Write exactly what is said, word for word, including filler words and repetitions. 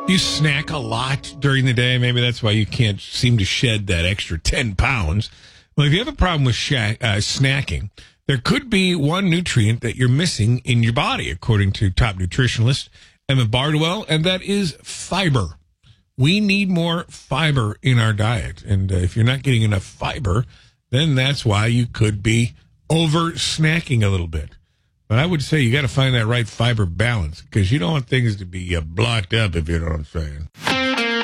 You snack a lot during the day. Maybe that's why you can't seem to shed that extra ten pounds. Well, if you have a problem with sha- uh, snacking, there could be one nutrient that you're missing in your body, according to top nutritionalist Emma Bardwell, and that is fiber. We need more fiber in our diet. And uh, if you're not getting enough fiber, then that's why you could be over snacking a little bit. But I would say you got to find that right fiber balance because you don't want things to be uh, blocked up, if you know what I'm saying.